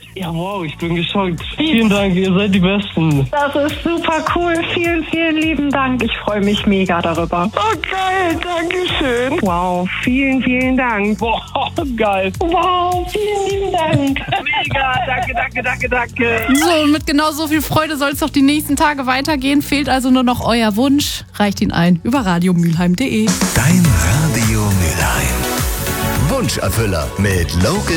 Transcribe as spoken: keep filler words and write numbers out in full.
Ja, wow, ich bin geschockt. Vielen Dank, ihr seid die Besten. Das ist super cool. Vielen, vielen lieben Dank. Ich freue mich mega darüber. Oh, geil, danke schön. Wow, vielen, vielen Dank. Wow, geil. Wow, vielen lieben Dank. Mega, danke, danke, danke, danke. So, und mit genau so viel Freude soll es doch die nächsten Tage weitergehen. Fehlt also nur noch euer Wunsch. Reicht ihn ein über radiomülheim punkt de. Dein Radio Mülheim. Wunscherfüller mit Local